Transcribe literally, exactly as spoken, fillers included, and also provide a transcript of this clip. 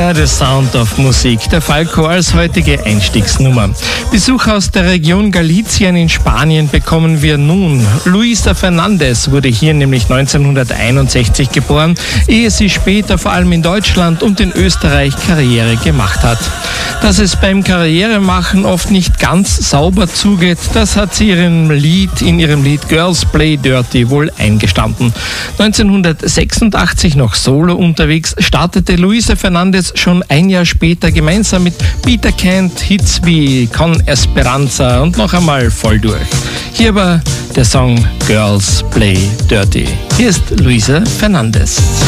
Ja, The Sound of Musik, der Falco als heutige Einstiegsnummer. Besuch aus der Region Galicien in Spanien bekommen wir nun. Luisa Fernandez wurde hier nämlich neunzehnhunderteinundsechzig geboren, ehe sie später vor allem in Deutschland und in Österreich Karriere gemacht hat. Dass es beim Karrieremachen oft nicht ganz sauber zugeht, das hat sie ihrem Lied, in ihrem Lied Girls Play Dirty wohl eingestanden. neunzehnhundertsechsundachtzig noch solo unterwegs, startete Luisa Fernandez schon ein Jahr später gemeinsam mit Peter Kent Hits wie Con Esperanza und noch einmal voll durch. Hier war der Song Girls Play Dirty. Hier ist Luisa Fernandez.